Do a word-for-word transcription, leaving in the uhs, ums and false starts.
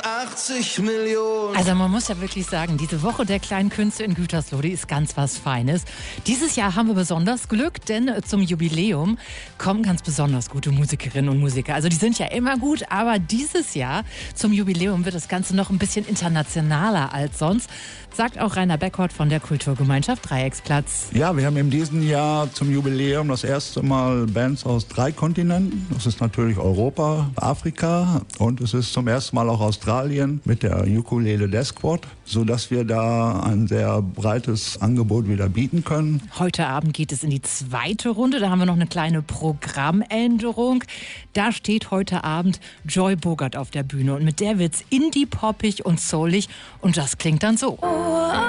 achtzig Millionen. Also man muss ja wirklich sagen, diese Woche der kleinen Künste in Gütersloh, die ist ganz was Feines. Dieses Jahr haben wir besonders Glück, denn zum Jubiläum kommen ganz besonders gute Musikerinnen und Musiker. Also die sind ja immer gut, aber dieses Jahr zum Jubiläum wird das Ganze noch ein bisschen internationaler als sonst, sagt auch Rainer Beckholt von der Kulturgemeinschaft Dreiecksplatz. Ja, wir haben in diesem Jahr zum Jubiläum das erste Mal Bands aus drei Kontinenten. Das ist natürlich Europa, Afrika und es ist zum ersten Mal auch Australien mit der Ukulele Death Squad, sodass wir da ein sehr breites Angebot wieder bieten können. Heute Abend geht es in die zweite Runde. Da haben wir noch eine kleine Programmänderung. Da steht heute Abend Joy Bogart auf der Bühne und mit der wird's indie-poppig und soulig und das klingt dann so.